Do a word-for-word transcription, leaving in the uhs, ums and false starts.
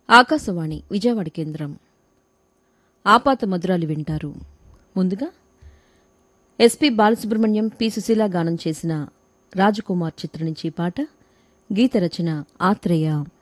ఆకాశవాణి విజయవాడ కేంద్రం ఆపాత మధురాలు వింటారు. ముందుగా ఎస్పి బాలసుబ్రహ్మణ్యం, పి సుశీల గానం చేసిన రాజకుమార్ చిత్రం నుంచి పాట. గీత రచన ఆత్రేయ.